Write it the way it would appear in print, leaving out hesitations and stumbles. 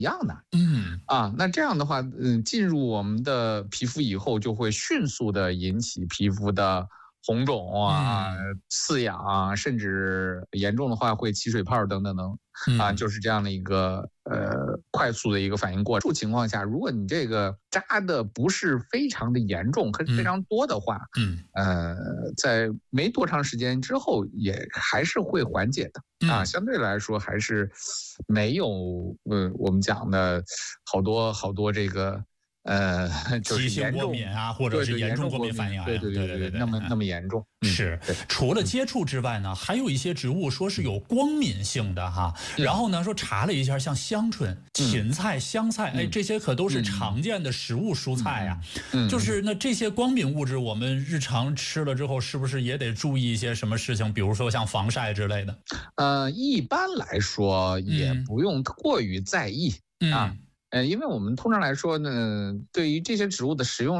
一样的。那这样的话，进入我们的皮肤以后，就会迅速的引起皮肤的红肿刺痒啊，甚至严重的话会起水泡等等等就是这样的一个快速的一个反应过程。情况下，如果你这个扎的不是非常的严重和非常多的话，在没多长时间之后也还是会缓解的相对来说还是没有我们讲的好多这个急性过敏啊，或者是严重过敏反应啊， 对，那么严重。 是，除了接触之外呢，还有一些植物说是有光敏性的哈。然后呢，说查了一下，像香椿、芹菜、香菜，这些可都是常见的食物蔬菜呀。就是那这些光敏物质，我们日常吃了之后，是不是也得注意一些什么事情？比如说像防晒之类的。 一般来说也不用过于在意因为我们通常来说呢，对于这些植物的食用